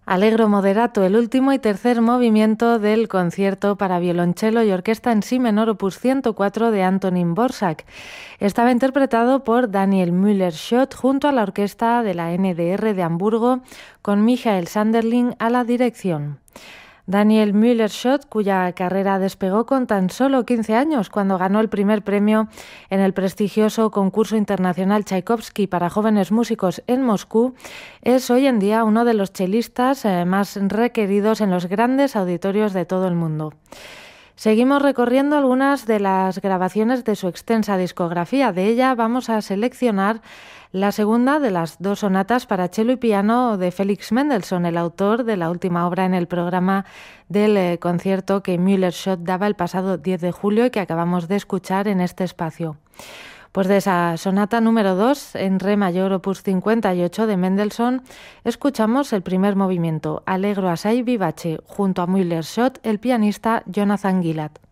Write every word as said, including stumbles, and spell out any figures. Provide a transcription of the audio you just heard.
Allegro moderato, el último y tercer movimiento del concierto para violonchelo y orquesta en si menor opus ciento cuatro de Antonín Dvořák. Estaba interpretado por Daniel Müller-Schott junto a la orquesta de la N D R de Hamburgo con Michael Sanderling a la dirección. Daniel Müller-Schott, cuya carrera despegó con tan solo quince años cuando ganó el primer premio en el prestigioso concurso internacional Tchaikovsky para jóvenes músicos en Moscú, es hoy en día uno de los chelistas más requeridos en los grandes auditorios de todo el mundo. Seguimos recorriendo algunas de las grabaciones de su extensa discografía. De ella vamos a seleccionar la segunda de las dos sonatas para cello y piano de Felix Mendelssohn, el autor de la última obra en el programa del eh, concierto que Müller-Schott daba el pasado diez de julio y que acabamos de escuchar en este espacio. Pues de esa sonata número dos, en re mayor opus cincuenta y ocho de Mendelssohn, escuchamos el primer movimiento, Allegro assai vivace, junto a Müller-Schott, el pianista Jonathan Gilad.